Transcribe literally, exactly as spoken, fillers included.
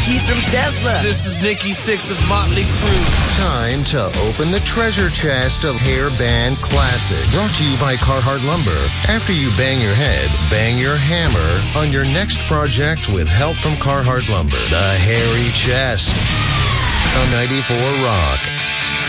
Keep him Tesla. This is Nikki Sixx of Motley Crue. Time to open the treasure chest of hair band classics. Brought to you by Carhartt Lumber. After you bang your head, bang your hammer on your next project with help from Carhartt Lumber. The Hairy Chest on ninety-four Rock.